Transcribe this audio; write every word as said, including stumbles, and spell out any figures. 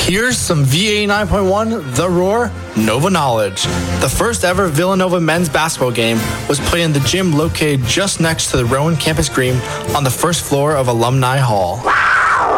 Here's some V eighty-nine point one The Roar Nova Knowledge. The first ever Villanova men's basketball game was played in the gym located just next to the Rowan campus green on the first floor of Alumni Hall.